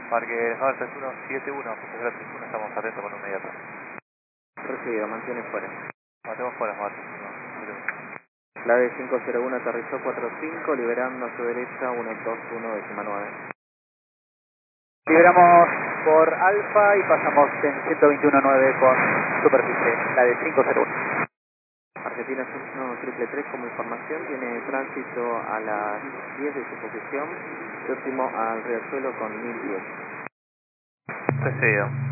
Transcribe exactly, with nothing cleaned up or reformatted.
Parque Elefador tres uno siete uno, punto cero tres uno, estamos atentos con un inmediato. Recibido, mantiene fuera. Matemos fuera, matemos. La de cinco cero uno aterrizó cuatro cinco, liberando a su derecha uno dos uno, décima nueve. Liberamos por Alfa y pasamos en ciento veintiuno nueve con superficie, la de cinco cero uno. Argentina uno triple tres como información, tiene tránsito a las diez de su posición, próximo al riachuelo con mil diez. Recibido.